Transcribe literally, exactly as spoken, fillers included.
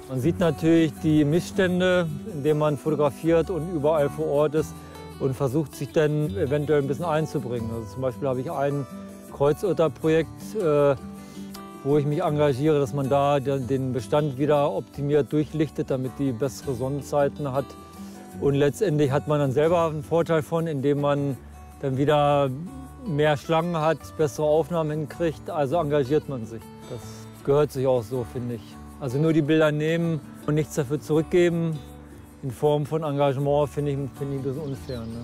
Man sieht natürlich die Missstände, indem man fotografiert und überall vor Ort ist und versucht, sich dann eventuell ein bisschen einzubringen. Also zum Beispiel habe ich ein Kreuzurter-Projekt, äh, wo ich mich engagiere, dass man da den Bestand wieder optimiert durchlichtet, damit die bessere Sonnenzeiten hat. Und letztendlich hat man dann selber einen Vorteil von, indem man dann wieder mehr Schlangen hat, bessere Aufnahmen hinkriegt. Also engagiert man sich. Das gehört sich auch so, finde ich. Also nur die Bilder nehmen und nichts dafür zurückgeben in Form von Engagement, finde ich, finde ich ein bisschen unfair. Ne?